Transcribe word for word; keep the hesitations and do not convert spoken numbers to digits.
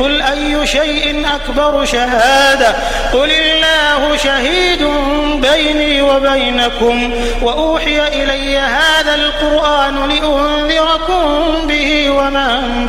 قل أي شيء أكبر شهادة قل الله شهيد بيني وبينكم وأوحي إلي هذا القرآن لأنذركم به ومن